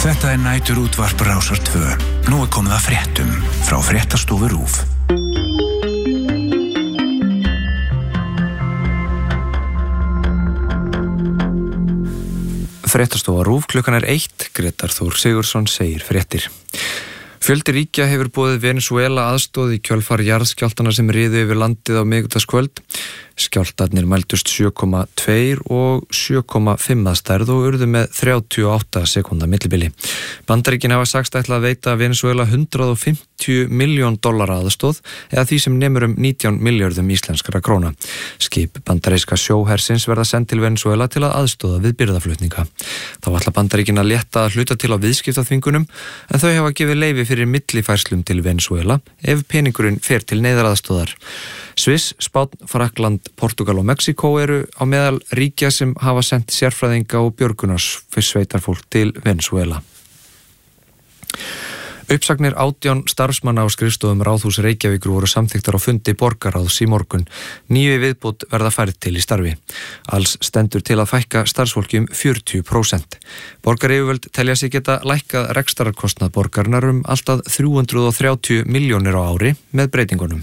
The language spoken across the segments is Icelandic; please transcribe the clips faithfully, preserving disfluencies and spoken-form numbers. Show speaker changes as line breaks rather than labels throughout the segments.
Þetta er næturútvarp Rásar tvö. Nú er komið að fréttum frá fréttastofu RÚV.
Fréttastofa RÚV, klukkan er eitt, Grétar Þór Sigurðsson segir fréttir. Fjöldi ríkja hefur boðið Venesúela aðstoð í kjölfar jarðskjálftana sem riðu yfir landið á miðvikudagskvöld. Skjálftarnir mældust sjö komma tvö og sjö komma fimm að stærð og urðu með þrjátíu og átta sekúnda millibili. Bandaríkin hafa sagst ætla að veita Venesúela hundrað og fimmtíu milljón dollara aðstoð eða því sem nemur um nítján milljörðum íslenskra króna. Skip bandaríska sjóhersins verða send til Venesúela til að aðstoða við birgðaflutninga. Þá ætla Bandaríkin að létta að hluta til á viðskiptaþvingunum en þau hafa gefið leyfi fyrir millifærslum til Venesúela ef peningurinn fer til neyðaraðstoðar. Sviss, Spánn, Frakkland, Portugal og Mexíkó eru á meðal ríkja sem hafa sendt sérfræðinga og björgunarsveitarfólk til Venesúela. Uppsagnir átján starfsmanna á skrifstofum Ráðhús Reykjavíkur voru samþykktar á fundi borgarráðs í morgun. Níu viðbót verða færð til í starfi. Alls stendur til að fækka starfsfólki um fjörutíu prósent. Borgaryfirvöld telja sig geta lækkað rekstrarkostnað borgarinnar um alltaf þrjú hundruð og þrjátíu milljónir á ári með breytingunum.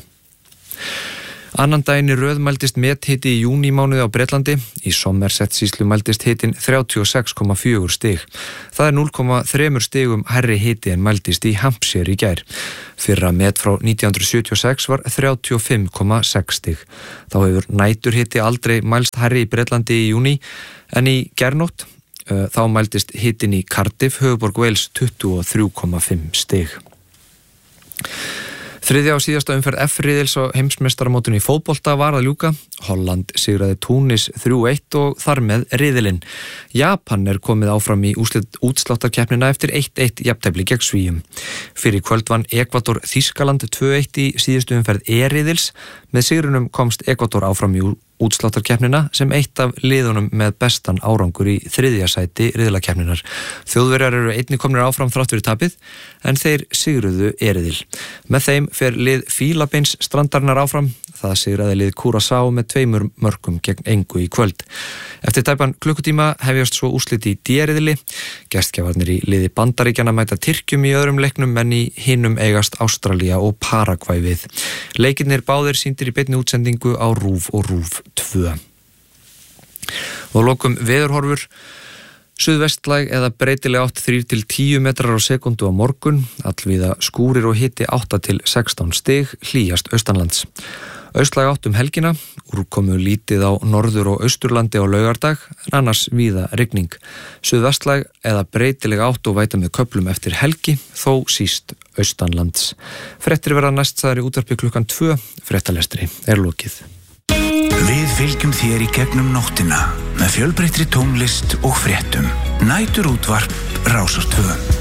Annan daginn í röð mældist methiti í júnímánuði á Bretlandi. Í Somerset sýslu mældist hitin þrjátíu og sex komma fjögur stig. Það er núll komma þrjú stigum hærri hiti en mældist í Hampshire í gær. Fyrra met frá nítján hundruð sjötíu og sex var þrjátíu og fimm komma sex stig. Þá hefur næturhiti aldrei mælst hærri í Bretlandi í júní en í gærnótt uh, þá mældist hitin í Cardiff, höfuðborg Wales, tuttugu og þrjú komma fimm stig. Þriðja og síðasta umferð F-riðils á heimsmeistaramótinu í fótbolta var að ljúka. Holland sigraði Túnis þrjú eitt og þar með riðilinn. Japan er komið áfram í úrslit útsláttarkeppnina eftir eitt eitt jafntefli gegn Svíum. Fyrir kvöld vann Ekvador Þýskaland tvö eitt í síðustu umferð E-riðils. Með sigrunum komst Ekvador áfram í útsláttarkeppnina sem eitt af liðunum með bestan árangur í þriðja sæti riðlakeppninar. Þjóðverjar eru einnig komnir áfram þrátt fyrir tapið en þeir sigruðu E-riðil. Með þeim fer lið Fílabeins strandarinnar áfram. Það sigraði lið Curaçao með tveimur mörkum gegn engu í kvöld. Eftir tæpan klukkutíma hefjast svo úrslit í D-riðili. Gestgjafarnir í liði Bandaríkjanna mæta Tyrkjum í öðrum leiknum en í hinum eigast Ástralía og Paragvæ við. Leikirnir báðir sýndir í beinni útsendingu á RÚV og RÚV tvö. Og lokum veðurhorfur. Suðvestlæg eða breytileg átt þrír til tíu metrar á sekundu á morgun. Allvíða skúrir og hiti átta til sextán stig, hlýjast austanlands. Austlæg átt um helgina, úrkomu lítið á norður- og austurlandi á laugardag, en annars víða rigning. Suðvestlæg eða breytileg átt og væta með köflum eftir helgi, þó síst austanlands. Fréttir verða næst sagðar í útvarpi klukkan tvö, fréttalestri er lokið.
Við fylgjum þér í gegnum nóttina með fjölbreyttri tónlist og fréttum. Næturútvarp Rásar tvö.